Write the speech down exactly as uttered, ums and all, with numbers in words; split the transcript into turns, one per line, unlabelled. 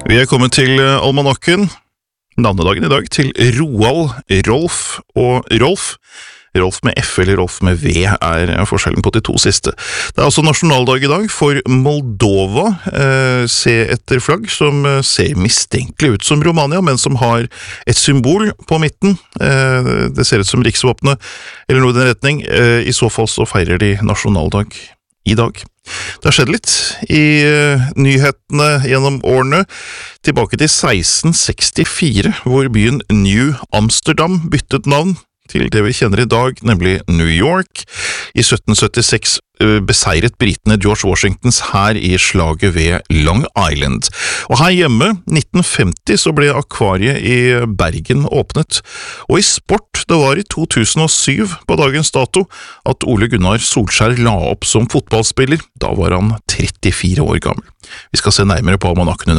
Vi er kommet til almanakken, navnedagen i dag, til Roald, Rolf og Rolf. Rolf med F eller Rolf med V er forskjellen på de to siste. Det er også nasjonaldag i dag for Moldova. Eh, se etter flagg som ser mistenkelig ut som Romania, men som har et symbol på midten. Eh, det ser ut som riksvåpenet, eller noe i den retning. Eh, I så fall så feirer de nasjonaldag i dag. Det har skjedd litt i uh, nyhetene gjennom årene, tilbake til seksten sekstifire, hvor byen New Amsterdam byttet navn til det vi kjenner i dag, nemlig New York. I sytten syttiseks uh, beseiret britene George Washingtons hær i slaget ved Long Island. Og her hjemme, nitten femti, så ble akvariet i Bergen åpnet. Og i sport, det var i to tusen og syv på dagens dato, at Ole Gunnar Solskjær la opp som fotballspiller. Da var han trettifire år gammel. Vi skal se nærmere på almanakken